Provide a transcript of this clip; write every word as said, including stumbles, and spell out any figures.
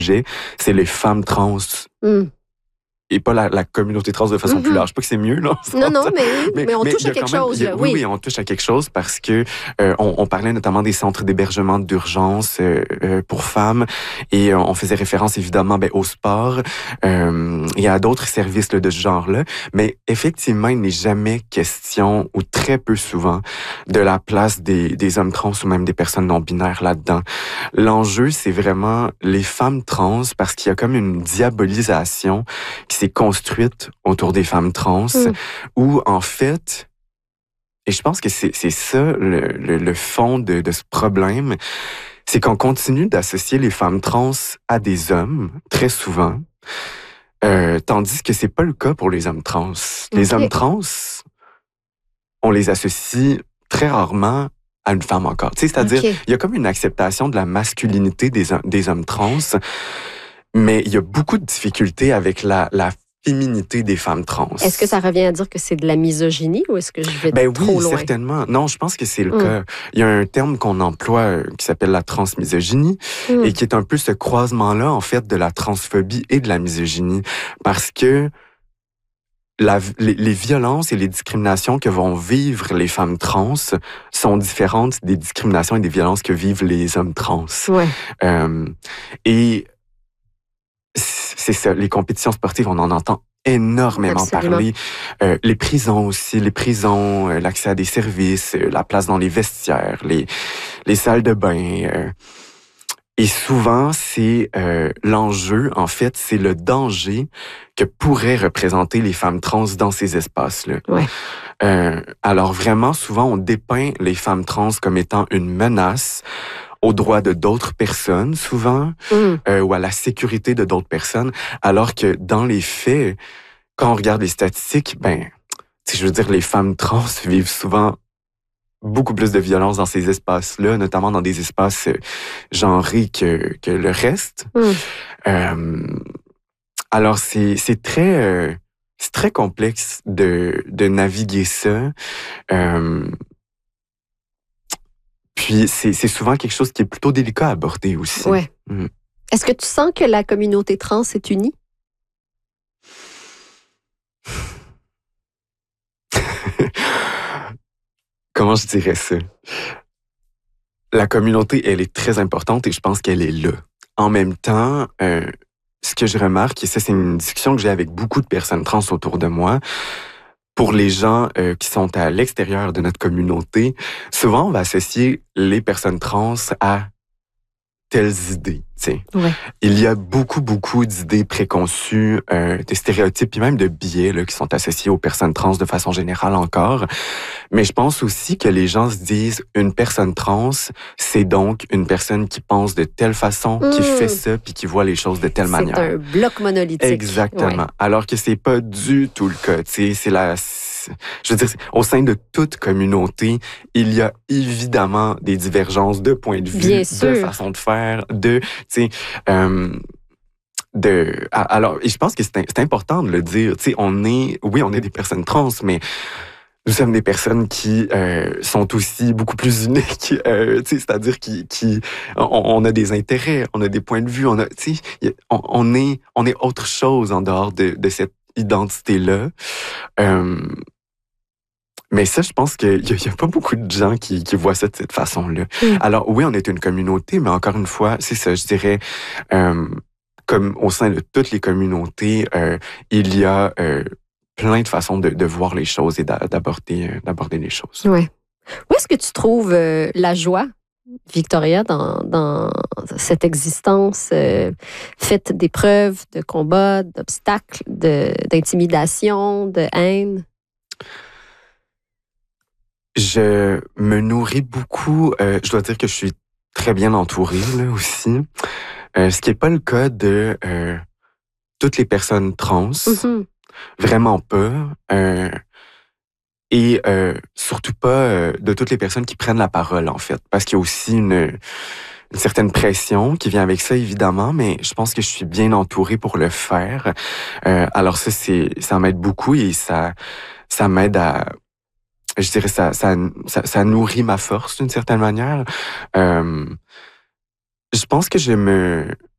sujet, c'est les femmes trans. Mm. Et pas la, la communauté trans de façon mm-hmm. plus large. Pas que c'est mieux, là. Non, non, mais, mais, mais on mais touche à quelque même, chose. A, là, oui, oui. oui, on touche à quelque chose parce que euh, on, on parlait notamment des centres d'hébergement d'urgence euh, euh, pour femmes et euh, on faisait référence évidemment ben, au sport euh, et à d'autres services là, de ce genre-là. Mais effectivement, il n'est jamais question, ou très peu souvent, de la place des, des hommes trans ou même des personnes non-binaires là-dedans. L'enjeu, c'est vraiment les femmes trans parce qu'il y a comme une diabolisation qui s'est construite autour des femmes trans, mm. où, en fait, et je pense que c'est, c'est ça le, le, le fond de, de ce problème, c'est qu'on continue d'associer les femmes trans à des hommes, très souvent, euh, tandis que c'est pas le cas pour les hommes trans. Les okay. hommes trans, on les associe très rarement à une femme encore. Tu sais, c'est-à-dire, okay. il y a comme une acceptation de la masculinité des, des hommes trans, mais il y a beaucoup de difficultés avec la, la féminité des femmes trans. Est-ce que ça revient à dire que c'est de la misogynie ou est-ce que je vais ben trop oui, loin? Certainement. Non, je pense que c'est le mm. cas. Il y a un terme qu'on emploie euh, qui s'appelle la transmisogynie mm. et qui est un peu ce croisement-là, en fait, de la transphobie et de la misogynie. Parce que La, les, les violences et les discriminations que vont vivre les femmes trans sont différentes des discriminations et des violences que vivent les hommes trans. Ouais. Euh, et c'est ça, les compétitions sportives, on en entend énormément Absolument. parler. Euh, les prisons aussi, les prisons, euh, l'accès à des services, euh, la place dans les vestiaires, les, les salles de bain. Euh, Et souvent, c'est euh, l'enjeu, en fait, c'est le danger que pourraient représenter les femmes trans dans ces espaces-là. Ouais. Euh, alors vraiment, souvent, on dépeint les femmes trans comme étant une menace aux droits de d'autres personnes, souvent, mm. euh, ou à la sécurité de d'autres personnes, alors que dans les faits, quand on regarde les statistiques, ben, je veux dire, les femmes trans vivent souvent beaucoup plus de violence dans ces espaces-là, notamment dans des espaces genrés que, que le reste. Mm. Euh, alors, c'est, c'est très... Euh, c'est très complexe de, de naviguer ça. Euh, puis, c'est, c'est souvent quelque chose qui est plutôt délicat à aborder aussi. Ouais. Mm. Est-ce que tu sens que la communauté trans est unie? Comment je dirais ça? La communauté, elle est très importante et je pense qu'elle est là. En même temps, euh, ce que je remarque, et ça, c'est une discussion que j'ai avec beaucoup de personnes trans autour de moi, pour les gens euh, qui sont à l'extérieur de notre communauté, souvent, on va associer les personnes trans à telles idées. Ouais. Il y a beaucoup, beaucoup d'idées préconçues, euh, de stéréotypes, puis même de biais là, qui sont associés aux personnes trans de façon générale encore. Mais je pense aussi que les gens se disent, une personne trans, c'est donc une personne qui pense de telle façon, mmh. qui fait ça, puis qui voit les choses de telle c'est manière. C'est un bloc monolithique. Exactement. Ouais. Alors que c'est pas du tout le cas. C'est la... Je veux dire, au sein de toute communauté, il y a évidemment des divergences de points de vue, Bien de sûr. façon de faire, de, tu sais, euh, de. Alors, et je pense que c'est, c'est important de le dire. Tu sais, on est, oui, on est des personnes trans, mais nous sommes des personnes qui euh, sont aussi beaucoup plus uniques. Euh, tu sais, c'est-à-dire qui, qui, on, on a des intérêts, on a des points de vue, on a, tu sais, on, on est, on est autre chose en dehors de, de cette identité-là. Euh, mais ça, je pense qu'il n'y a, a pas beaucoup de gens qui, qui voient ça de cette façon-là. Mm. Alors oui, on est une communauté, mais encore une fois, c'est ça, je dirais, euh, comme au sein de toutes les communautés, euh, il y a euh, plein de façons de, de voir les choses et d'aborder, d'aborder les choses. Ouais. Où est-ce que tu trouves euh, la joie, Victoria, dans, dans cette existence euh, faite d'épreuves, de combats, d'obstacles, de, d'intimidation, de haine? Je me nourris beaucoup. Euh, je dois dire que je suis très bien entourée là aussi. Euh, ce qui n'est pas le cas de euh, toutes les personnes trans. Mm-hmm. Vraiment pas. Euh, et euh, surtout pas euh, de toutes les personnes qui prennent la parole, en fait. Parce qu'il y a aussi une, une certaine pression qui vient avec ça, évidemment, mais je pense que je suis bien entourée pour le faire. Euh, alors ça, c'est, ça m'aide beaucoup et ça, ça m'aide à... Je dirais ça, ça, ça, ça nourrit ma force d'une certaine manière. Euh, je pense que je me,